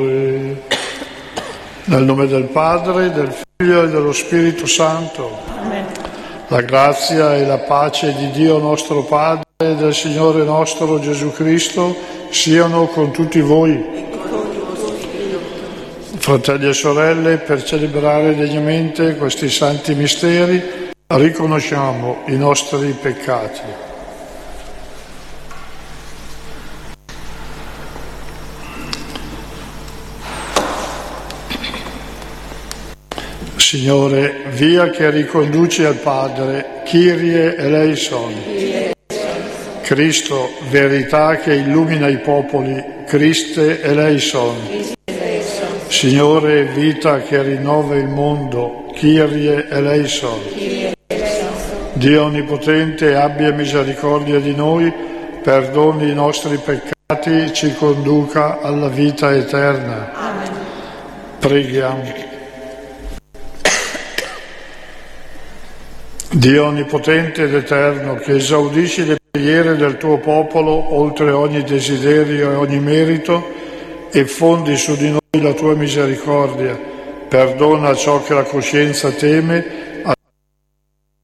Nel nome del Padre, del Figlio e dello Spirito Santo. Amen. La grazia e la pace di Dio nostro Padre e del Signore nostro Gesù Cristo siano con tutti voi. Fratelli e sorelle, per celebrare degnamente questi santi misteri, riconosciamo i nostri peccati. Signore, via che riconduci al Padre, Kyrie eleison. Cristo, verità che illumina i popoli, Christe eleison. Signore, vita che rinnova il mondo, Kyrie eleison. Dio Onnipotente, abbia misericordia di noi, perdoni i nostri peccati, ci conduca alla vita eterna. Amen. Preghiamo. Dio Onnipotente ed Eterno, che esaudisci le preghiere del tuo popolo oltre ogni desiderio e ogni merito e fondi su di noi la tua misericordia, perdona ciò che la coscienza teme